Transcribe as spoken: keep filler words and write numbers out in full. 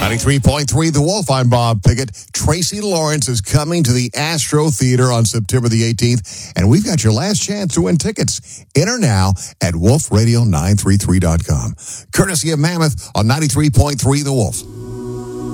ninety-three point three The Wolf. I'm Bob Pickett. Tracy Lawrence is coming to the Astro Theater on September the eighteenth, and we've got your last chance to win tickets. Enter now at wolf radio nine three three dot com. Courtesy of Mammoth on ninety-three point three The Wolf.